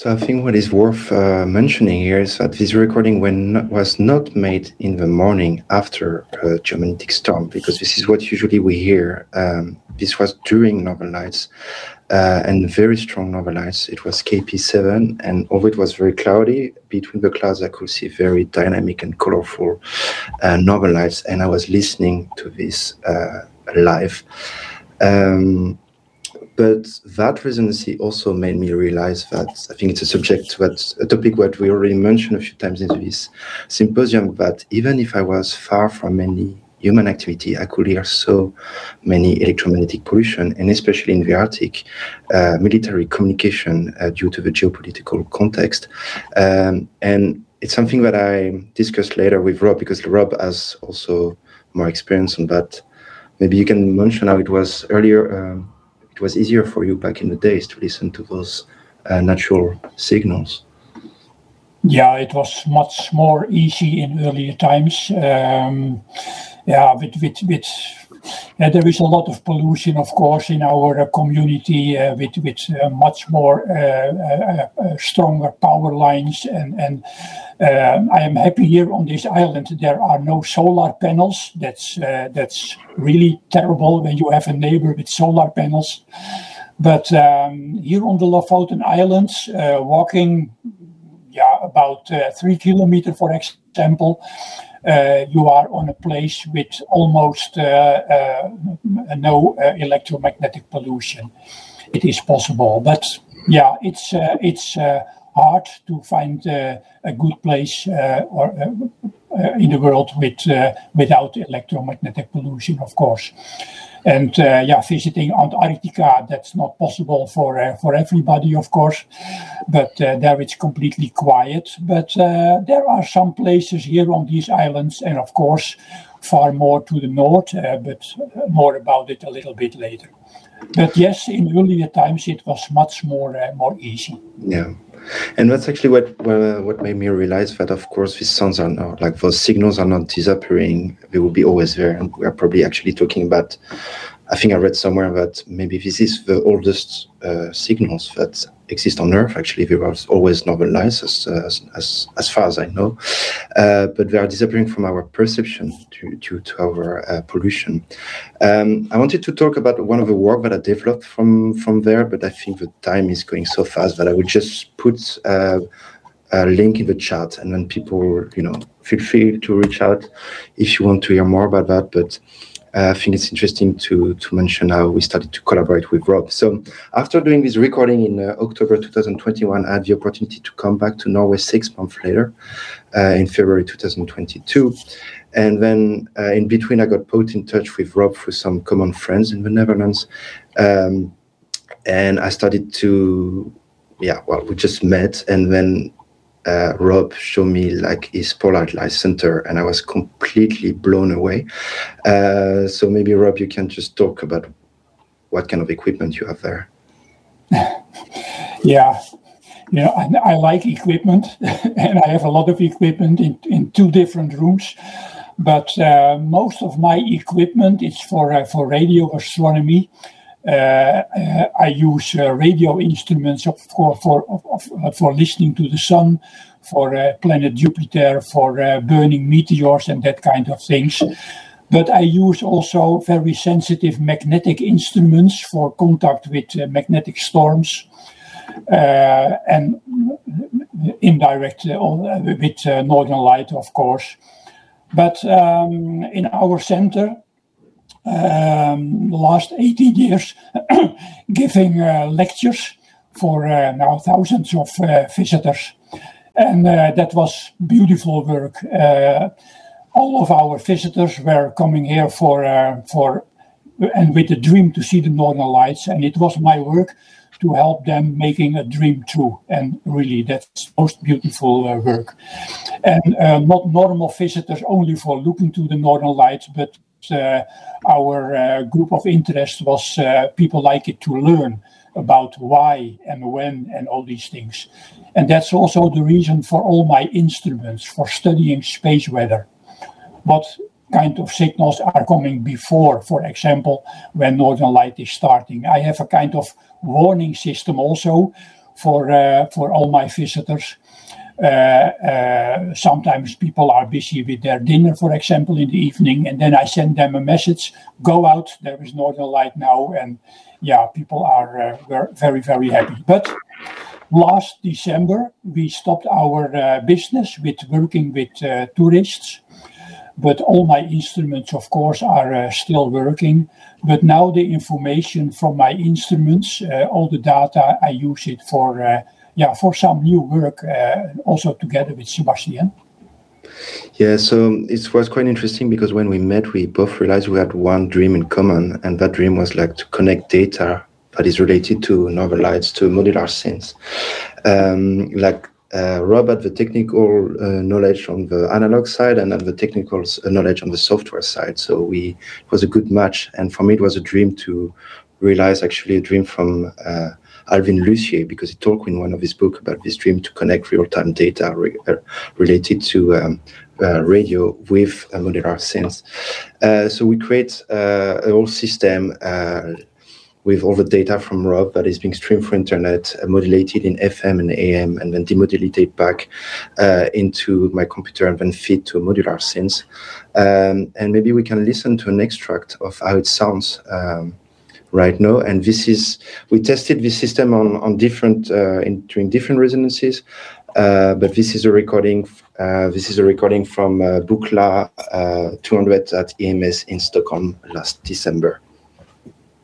So I think what is worth mentioning here is that this recording was not made in the morning after a geomagnetic storm, because this is what usually we hear. This was during Northern Lights, and very strong Northern Lights. It was KP7, and although it was very cloudy, between the clouds I could see very dynamic and colorful Northern Lights, and I was listening to this live. But that residency also made me realize that I think it's a topic that we already mentioned a few times in this symposium, that even if I was far from any human activity, I could hear so many electromagnetic pollution, and especially in the Arctic, military communication due to the geopolitical context. And it's something that I discussed later with Rob, because Rob has also more experience on that. Maybe you can mention how it was earlier. It was easier for you back in the days to listen to those natural signals. Yeah, it was much more easy in earlier times. There is a lot of pollution, of course, in our community with much more stronger power lines. And I am happy here on this island there are no solar panels. That's really terrible when you have a neighbor with solar panels. But here on the Lofoten Islands, walking about 3 kilometers, for example, you are on a place with almost no electromagnetic pollution. It is possible, but it's hard to find a good place in the world without electromagnetic pollution, of course. And visiting Antarctica, that's not possible for everybody, of course, but there it's completely quiet. But there are some places here on these islands, and of course, far more to the north, but more about it a little bit later. But yes, in earlier times, it was much more easy. Yeah. And that's actually what made me realize that, of course, these sounds are not, like those signals are not disappearing. They will be always there. And we are probably actually talking about, I think I read somewhere that maybe this is the oldest signals that exist on Earth. Actually, there was always Northern Lights as far as I know. But they are disappearing from our perception due to our pollution. I wanted to talk about one of the work that I developed from there, but I think the time is going so fast that I would just put a link in the chat, and then people, feel free to reach out if you want to hear more about that. But I think it's interesting to mention how we started to collaborate with Rob. So after doing this recording in October 2021, I had the opportunity to come back to Norway 6 months later, in February 2022. And then in between, I got put in touch with Rob through some common friends in the Netherlands. And I started to, we just met, and then Rob showed me like his Pollard Light Center, and I was completely blown away. So maybe Rob, you can just talk about what kind of equipment you have there. I like equipment, and I have a lot of equipment in 2 different rooms. But most of my equipment is for radio astronomy. I use radio instruments for listening to the sun, for planet Jupiter, for burning meteors and that kind of things. But I use also very sensitive magnetic instruments for contact with magnetic storms, and indirect with Northern Light, of course. But in our center, last 18 years, giving lectures for now thousands of visitors. And that was beautiful work. All of our visitors were coming here and with a dream to see the Northern Lights. And it was my work to help them making a dream true. And really, that's most beautiful work. And not normal visitors only for looking to the Northern Lights, but our group of interest was people like it to learn about why and when and all these things. And that's also the reason for all my instruments, for studying space weather. What kind of signals are coming before, for example, when Northern Light is starting. I have a kind of warning system also for all my visitors. Sometimes people are busy with their dinner, for example, in the evening, and then I send them a message: go out, there is Northern Light now, and yeah, people are very, very happy. But last December, we stopped our business with working with tourists. But all my instruments, of course, are still working. But now the information from my instruments, all the data, I use it for some new work, also together with Sebastian. Yeah, so it was quite interesting because when we met, we both realized we had one dream in common, and that dream was like to connect data that is related to Northern Lights to modular synths. Rob had the technical knowledge on the analog side and had the technical knowledge on the software side. So it was a good match. And for me, it was a dream to realize actually a dream from Alvin Lucier, because he talked in one of his books about this dream to connect real-time data related to radio with modular synths. So we create a whole system with all the data from Rob that is being streamed through internet, modulated in FM and AM, and then demodulated back into my computer and then feed to a modular synth. And maybe we can listen to an extract of how it sounds right now. And we tested this system on different during different resonances, but this is a recording. This is a recording from Buchla 200 at EMS in Stockholm last December.